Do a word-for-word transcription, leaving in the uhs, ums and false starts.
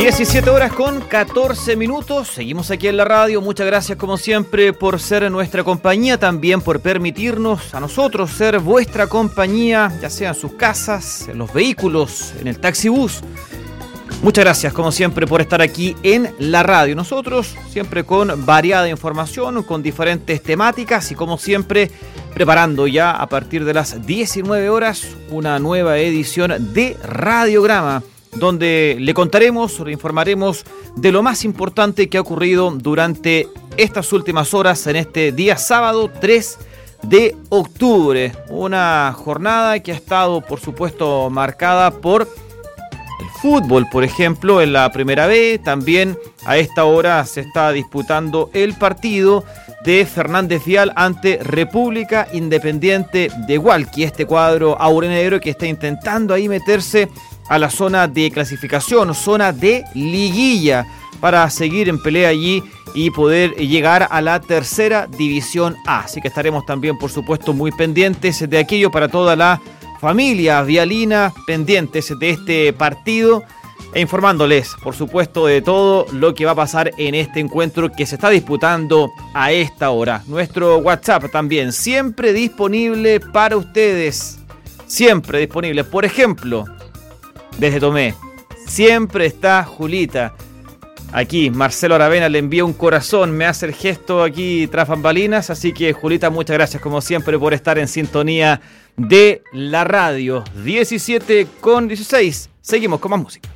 diecisiete horas con catorce minutos, seguimos aquí en la radio. Muchas gracias como siempre por ser nuestra compañía, también por permitirnos a nosotros ser vuestra compañía, ya sea en sus casas, en los vehículos, en el taxibús. Muchas gracias como siempre por estar aquí en la radio. Nosotros siempre con variada información, con diferentes temáticas y como siempre preparando ya a partir de las diecinueve horas una nueva edición de Radiograma, donde le contaremos, le informaremos de lo más importante que ha ocurrido durante estas últimas horas en este día sábado tres de octubre. Una jornada que ha estado, por supuesto, marcada por el fútbol, por ejemplo, en la Primera B. También a esta hora se está disputando el partido de Fernández Vial ante República Independiente de Hualqui, este cuadro aurinegro que está intentando ahí meterse a la zona de clasificación, zona de liguilla, para seguir en pelea allí y poder llegar a la tercera división A. Así que estaremos también, por supuesto, muy pendientes de aquello para toda la familia vialina, pendientes de este partido e informándoles, por supuesto, de todo lo que va a pasar en este encuentro que se está disputando a esta hora. Nuestro WhatsApp también, siempre disponible para ustedes, siempre disponible. Por ejemplo, desde Tomé, siempre está Julita. Aquí Marcelo Aravena le envía un corazón, me hace el gesto aquí tras bambalinas, así que Julita, muchas gracias como siempre por estar en sintonía de la radio. diecisiete con dieciséis, seguimos con más música.